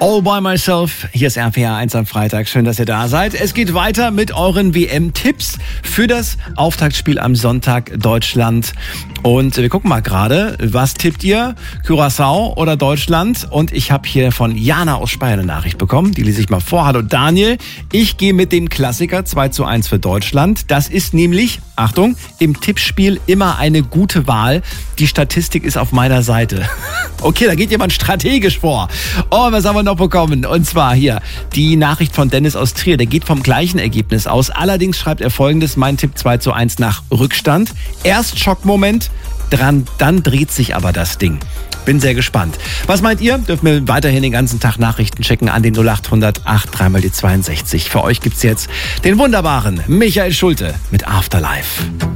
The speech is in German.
All by myself. Hier ist RPR 1 am Freitag. Schön, dass ihr da seid. Es geht weiter mit euren WM-Tipps für das Auftaktspiel am Sonntag Deutschland. Und wir gucken mal gerade, was tippt ihr? Curaçao oder Deutschland? Und ich habe hier von Jana aus Speyer eine Nachricht bekommen. Die lese ich mal vor. Hallo Daniel. Ich gehe mit dem Klassiker 2:1 für Deutschland. Das ist nämlich, Achtung, im Tippspiel immer eine gute Wahl. Die Statistik ist auf meiner Seite. Okay, da geht jemand strategisch vor. Oh, was haben wir noch bekommen? Und zwar hier die Nachricht von Dennis aus Trier. Der geht vom gleichen Ergebnis aus. Allerdings schreibt er Folgendes. Mein Tipp 2:1 nach Rückstand. Erst Schockmoment, dann dreht sich aber das Ding. Bin sehr gespannt. Was meint ihr? Dürft mir weiterhin den ganzen Tag Nachrichten schicken an den 0800 83 die 62. Für euch gibt's jetzt den wunderbaren Michael Schulte mit Afterlife.